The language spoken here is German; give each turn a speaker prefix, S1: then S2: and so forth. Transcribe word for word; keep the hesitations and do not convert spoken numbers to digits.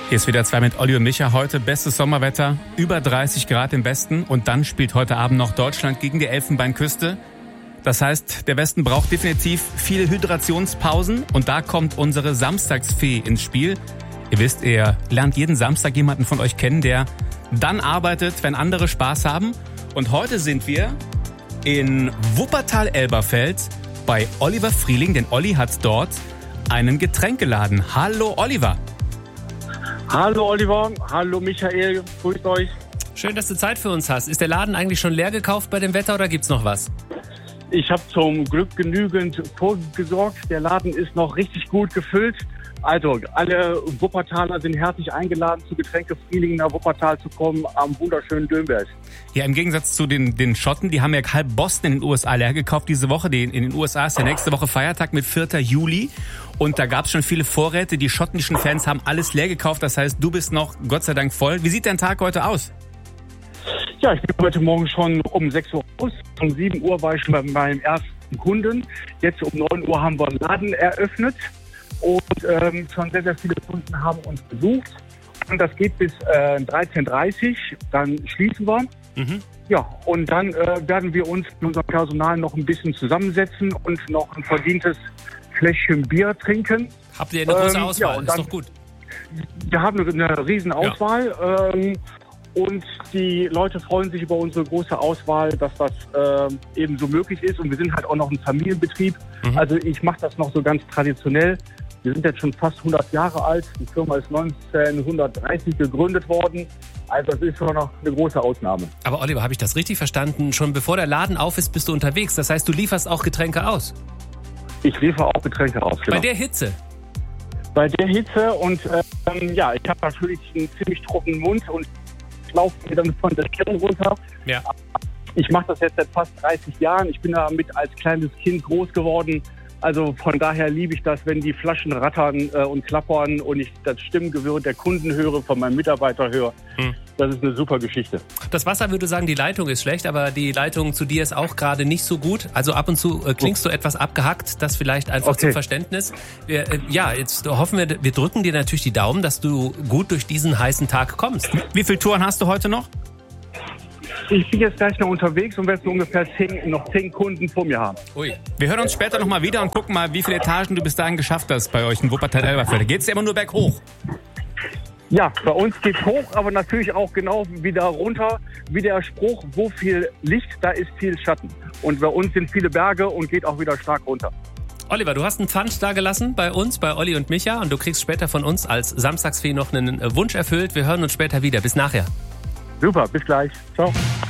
S1: Hier ist wieder zwei mit Olli und Micha. Heute bestes Sommerwetter, über dreißig Grad im Westen. Und dann spielt heute Abend noch Deutschland gegen die Elfenbeinküste. Das heißt, der Westen braucht definitiv viele Hydrationspausen. Und da kommt unsere Samstagsfee ins Spiel. Ihr wisst, ihr lernt jeden Samstag jemanden von euch kennen, der dann arbeitet, wenn andere Spaß haben. Und heute sind wir in Wuppertal-Elberfeld bei Oliver Frieling, denn Olli hat dort einen Getränkeladen. Hallo Oliver.
S2: Hallo Oliver, hallo Michael, grüßt euch.
S3: Schön, dass du Zeit für uns hast. Ist der Laden eigentlich schon leer gekauft bei dem Wetter oder gibt's noch was?
S2: Ich habe zum Glück genügend vorgesorgt. Der Laden ist noch richtig gut gefüllt. Also alle Wuppertaler sind herzlich eingeladen, zu Getränke Frieling nach Wuppertal zu kommen am wunderschönen Dömberg.
S1: Ja, im Gegensatz zu den, den Schotten, die haben ja halb Boston in den U S A leer gekauft diese Woche. Die, in den U S A ist ja nächste Woche Feiertag mit vierten Juli. Und da gab es schon viele Vorräte. Die schottischen Fans haben alles leer gekauft. Das heißt, du bist noch Gott sei Dank voll. Wie sieht dein Tag heute aus?
S2: Ja, ich bin heute Morgen schon um sechs Uhr aus. Um sieben Uhr war ich schon bei meinem ersten Kunden. Jetzt um neun Uhr haben wir den Laden eröffnet. Und ähm, schon sehr, sehr viele Kunden haben uns besucht. Und das geht bis äh, dreizehn Uhr dreißig. Dann schließen wir. Mhm. Ja, und dann äh, werden wir uns mit unserem Personal noch ein bisschen zusammensetzen und noch ein verdientes Fläschchen Bier trinken.
S3: Habt ihr eine große
S2: ähm,
S3: Auswahl?
S2: Ja,
S3: ist
S2: dann,
S3: doch gut.
S2: Wir haben eine riesen Auswahl. Ja. Ähm, und die Leute freuen sich über unsere große Auswahl, dass das äh, eben so möglich ist. Und wir sind halt auch noch ein Familienbetrieb. Mhm. Also ich mache das noch so ganz traditionell. Wir sind jetzt schon fast hundert Jahre alt. Die Firma ist neunzehnhundertdreißig gegründet worden. Also das ist schon noch eine große Ausnahme.
S3: Aber Oliver, habe ich das richtig verstanden? Schon bevor der Laden auf ist, bist du unterwegs. Das heißt, du lieferst auch Getränke aus?
S2: Ich liefere auch Getränke aus, genau.
S3: Bei der Hitze?
S2: Bei der Hitze und ähm, ja, ich habe natürlich einen ziemlich trockenen Mund und ich laufe mir dann von der Stirn runter. Ja. Ich mache das jetzt seit fast dreißig Jahren. Ich bin damit als kleines Kind groß geworden. Also von daher liebe ich das, wenn die Flaschen rattern äh, und klappern und ich das Stimmengewirr der Kunden höre, von meinem Mitarbeiter höre. Hm. Das ist eine super Geschichte.
S3: Das Wasser würde sagen, die Leitung ist schlecht, aber die Leitung zu dir ist auch gerade nicht so gut. Also ab und zu äh, klingst du etwas abgehackt, das vielleicht einfach okay. Zum Verständnis. Wir, äh, ja, jetzt hoffen wir, wir drücken dir natürlich die Daumen, dass du gut durch diesen heißen Tag kommst. Wie viele Touren hast du heute noch?
S2: Ich bin jetzt gleich noch unterwegs und werde so ungefähr zehn, noch zehn Kunden vor mir haben.
S1: Ui. Wir hören uns später nochmal wieder und gucken mal, wie viele Etagen du bis dahin geschafft hast bei euch in Wuppertal-Elberfeld. Geht es ja immer nur berghoch?
S2: Ja, bei uns geht's hoch, aber natürlich auch genau wieder runter. Wie der Spruch, wo viel Licht, da ist viel Schatten. Und bei uns sind viele Berge und geht auch wieder stark runter.
S3: Oliver, du hast einen Pfand da gelassen bei uns, bei Olli und Micha. Und du kriegst später von uns als Samstagsfee noch einen Wunsch erfüllt. Wir hören uns später wieder. Bis nachher.
S2: Super, bis gleich. Ciao.